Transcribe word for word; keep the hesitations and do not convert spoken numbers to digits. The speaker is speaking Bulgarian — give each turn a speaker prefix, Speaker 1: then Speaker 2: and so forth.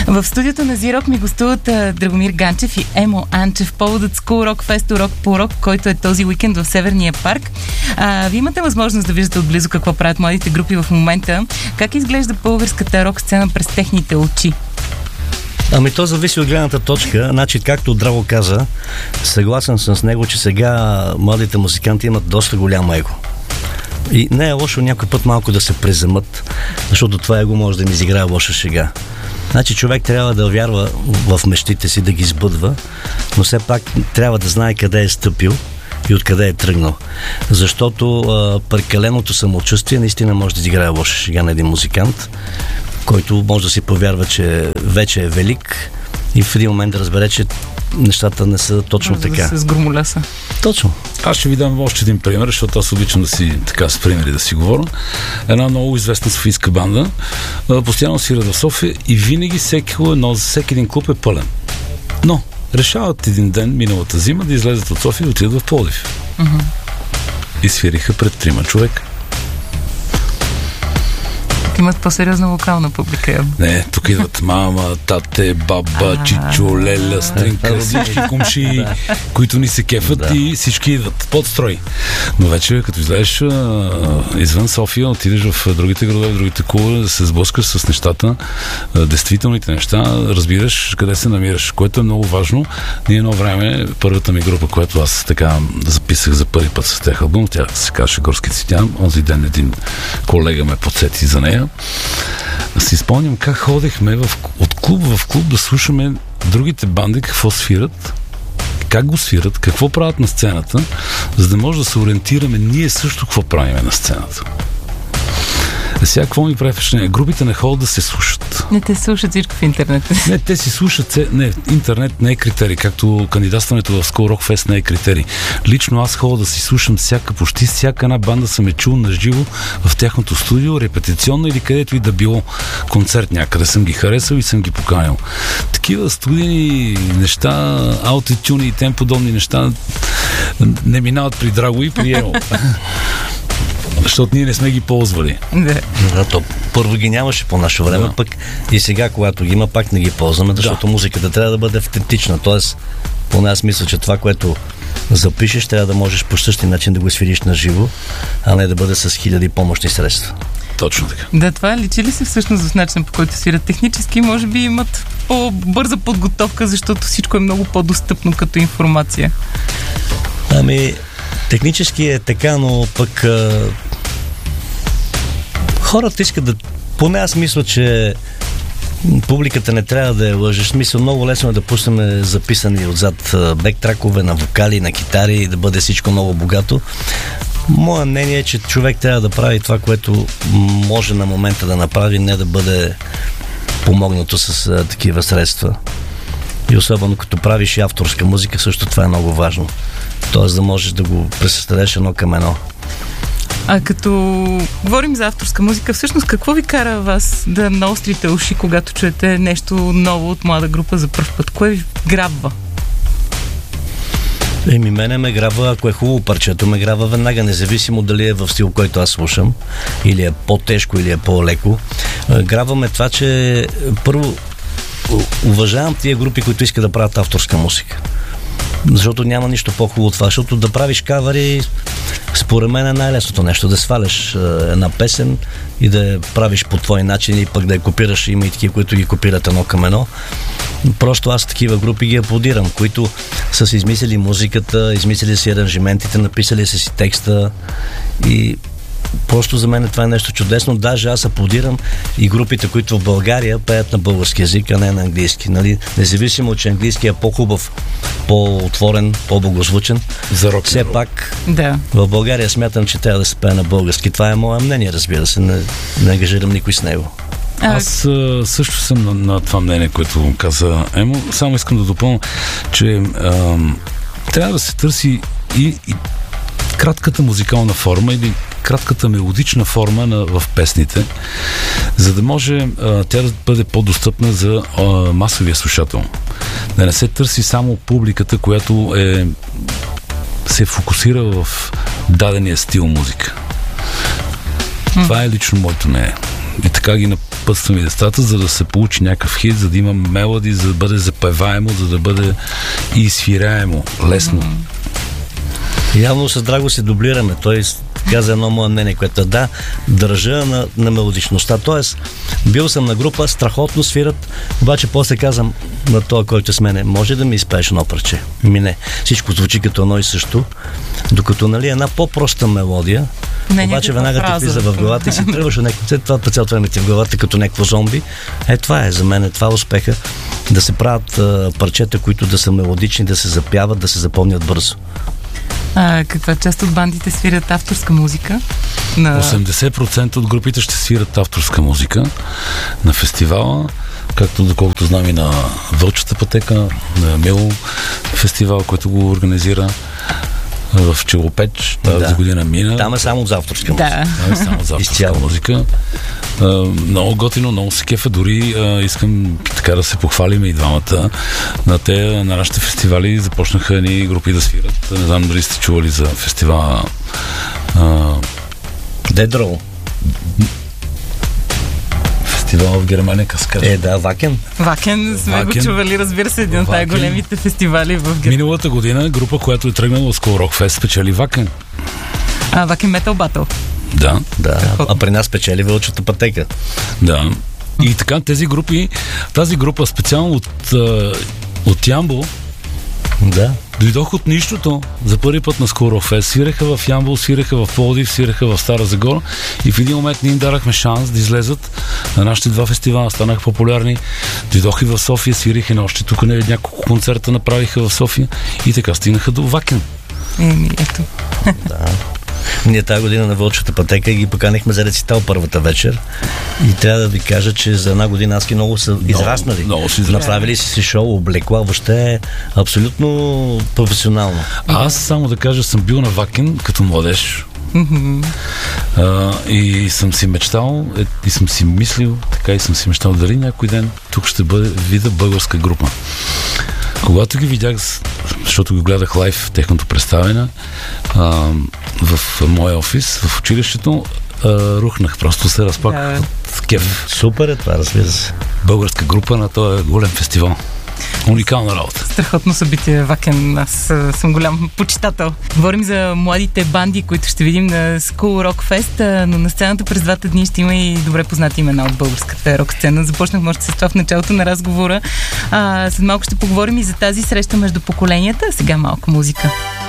Speaker 1: В студиото на Зирок ми гостуват а, Драгомир Ганчев и Емо Анчев. Поводът School Rock Fest Урок по урок, който е този уикенд в Северния парк. А, вие имате възможност да виждате отблизо какво правят младите групи в момента. Как изглежда българската рок сцена през техните очи?
Speaker 2: Ами то зависи от гледната точка. Значи, както Драго каза, съгласен съм с него, че сега младите музиканти имат доста голямо его. И не е лошо някой път малко да се преземат, защото това его може да им изиграе лоша шега. Значи човек трябва да вярва в мечтите си, да ги сбъдва, но все пак трябва да знае къде е стъпил и откъде е тръгнал. Защото а, прекаленото самочувствие наистина може да изиграе лоша шега на един музикант, който може да си повярва, че вече е велик и в един момент да разбере, че нещата не са точно
Speaker 1: може
Speaker 2: така.
Speaker 1: Да се сгромоляса.
Speaker 2: Точно.
Speaker 3: Аз ще ви дам още един пример, защото аз обичам да си така с примери да си говоря. Една много известна софийска банда постоянно свират в София и винаги всеки, едно, всеки един клуб е пълен. Но решават един ден, миналата зима, да излезат от София и отидат в Пловдив.
Speaker 1: Mm-hmm.
Speaker 3: И свириха пред трима човека.
Speaker 1: Имат по-сериозна локална публика.
Speaker 3: Не, тук идват мама, тате, баба, чичо, леля, стринка, всички кумши, които ни се кефат и всички идват. Подстрой. Но вече, като излезеш извън София, отидеш в другите градове, в другите клубове, да се сблъскаш с нещата, действителните неща, разбираш къде се намираш, което е много важно. Ние едно време, първата ми група, която аз така записах за първи път с тех албум, тя се казваше Горски цветя. Онзи ден един колега ме подсети за нея. Си спомням как ходехме в, от клуб в клуб да слушаме другите банди какво свират, как го свират, какво правят на сцената, за да може да се ориентираме ние също какво правим на сцената. А сега какво ми прави впечатление? Групите не ходят да се слушат.
Speaker 1: Не те слушат всичко в интернет.
Speaker 3: Не, те си слушат. Не, интернет не е критерий, както кандидатстването в School Rock Fest не е критерий. Лично аз ходя да си слушам всяка, почти всяка една банда съм е чул на живо в тяхното студио, репетиционно или където и да било концерт някъде. Съм ги харесал и съм ги поканил. Такива студийни неща, аутотюни и тем подобни неща не минават при Драго и при Емо. Защото ние не сме ги ползвали.
Speaker 1: Да.
Speaker 2: Да, то първо ги нямаше по наше време, да. Пък и сега, когато ги има, пак не ги ползваме, защото да. Музиката трябва да бъде автентична. Тоест, поне аз мисля, че това, което запишеш, трябва да можеш по същия начин да го свириш на живо, а не да бъде с хиляди помощни средства.
Speaker 3: Точно така.
Speaker 1: Да, това личи ли се всъщност в начин, по който свират? Технически може би имат по-бърза подготовка, защото всичко е много по-достъпно като информация.
Speaker 2: Ами, технически е така, но пък а... хората искат да... Поне аз мисля, че публиката не трябва да я лъжеш. Мисля, много лесно е да пуснем записани отзад бектракове на вокали, на китари и да бъде всичко много богато. Моя мнение е, че човек трябва да прави това, което може на момента да направи, не да бъде помогнато с а, такива средства. И особено като правиш и авторска музика, също това е много важно. Тоест да можеш да го пресъздадеш едно към едно.
Speaker 1: А като говорим за авторска музика, всъщност какво ви кара вас да наострите уши, когато чуете нещо ново от млада група за пръв път? Кое ви грабва?
Speaker 2: Еми, мене ме грабва, ако е хубаво парчето, ме грабва веднага, независимо дали е в стил, който аз слушам, или е по-тежко, или е по-леко. Грабва ме това, че първо уважавам тия групи, които искат да правят авторска музика. Защото няма нищо по-хубаво от това, защото да правиш кавари, според мен е най-лесното нещо, да сваляш е, една песен и да я правиш по твой начин и пък да я копираш. Има и такива, които ги копират едно към едно. Просто аз такива групи ги аплодирам, които са си измислили музиката, измислили си аранжиментите, написали са си текста и просто за мен това е нещо чудесно. Даже аз аплодирам и групите, които в България пеят на български език, а не на английски. Нали? Независимо, че английски е по-хубав, по-отворен, по-благозвучен.
Speaker 3: За рок.
Speaker 2: Все пак
Speaker 1: да.
Speaker 2: В България смятам, че трябва да се пее на български. Това е мое мнение, разбира се. Не, не ангажирам никой с него.
Speaker 3: Аз а, също съм на, на това мнение, което каза Емо. Само искам да допълня, че а, трябва да се търси и, и кратката музикална форма или кратката мелодична форма на, в песните, за да може а, тя да бъде по-достъпна за а, масовия слушател. Да не се търси само публиката, която е, се фокусира в дадения стил музика. Това е лично моето мнение. И така ги напътствам и децата, за да се получи някакъв хит, за да има мелоди, за да бъде запеваемо, за да бъде и свираемо, лесно.
Speaker 2: Mm-hmm. Явно с Драго се дублираме. Той каза едно мое мнение, което да, държа на, на мелодичността. Тоест, бил съм на група, страхотно свират, обаче после казвам на това, който с мене, може да ми изпееш едно парче? Ми не. Всичко звучи като едно и също, докато, нали, една по-проста мелодия, не, обаче веднага те влиза в главата и си тръгваш от някакво. След това по цялото време ти в главата като някакво зомби. Е, това е за мен, това е успеха, да се правят а, парчета, които да са мелодични, да се запяват, да се запомнят бързо.
Speaker 1: А, каква част от бандите свирят авторска музика? На...
Speaker 3: осемдесет процента от групите ще свират авторска музика на фестивала, както доколкото знам и на Вълчата пътека, на Мило фестивал, който го организира в Челопеч, тази да. година мина.
Speaker 2: Там е само за авторска музика.
Speaker 1: Да.
Speaker 3: Там е само за авторска музика. Uh, много готино, много се кефа, дори uh, искам така да се похвалим и двамата. На те, на нашите фестивали започнаха едни групи да свират. Не знам дали сте чували за фестивала uh,
Speaker 2: Dead Row.
Speaker 3: Фестивал в Германия, Каскад.
Speaker 2: Е, да, Вакен.
Speaker 1: Вакен, сме Вакен. Го чували, разбира се, един от най-големите фестивали в Германия.
Speaker 3: Миналата година група, която е тръгнала с Rock Fest, спечели Вакен.
Speaker 1: А, Вакен Метал Батъл.
Speaker 3: Да.
Speaker 2: Да, а при нас печели Вълчата пътека.
Speaker 3: Да. И така тези групи, тази група специално от, от Ямбол,
Speaker 2: да.
Speaker 3: дойдох от нищото. За първи път на Скоро свиреха в Ямбол, свиреха в Пловдив, свиреха в Стара Загора и в един момент ние им дарахме шанс да излезат на нашите два фестивала, станаха популярни. Дойдох и в София, свириха на още тук няколко концерта направиха в София и така стигнаха до Вакен.
Speaker 1: Еми, ето.
Speaker 2: Да. Ние тази година на Вълчата пътека ги поканихме за рецитал първата вечер и трябва да ви кажа, че за една година аз много са израснали.
Speaker 3: Много, много
Speaker 2: направили си си шоу, облекла, въобще е абсолютно професионално.
Speaker 3: А аз само да кажа, съм бил на Вакен като младеж. Mm-hmm. А, и съм си мечтал е, и съм си мислил, така и съм си мечтал дали някой ден тук ще бъде вида българска група. Когато ги видях, защото го гледах лайв техното представяне а, в моя офис, в училището, а, рухнах, просто се разпак yeah. от кеф.
Speaker 2: Супер е това, разбира се.
Speaker 3: Българска група на този голям фестивал. Уникална работа.
Speaker 1: Страхотно събитие, Вакен. Аз съм голям почитател. Говорим за младите банди, които ще видим на School Rock Fest, но на сцената през двата дни ще има и добре познати имена от българската рок сцена. Започнахме още с това в началото на разговора. А, след малко ще поговорим и за тази среща между поколенията. Сега малко музика.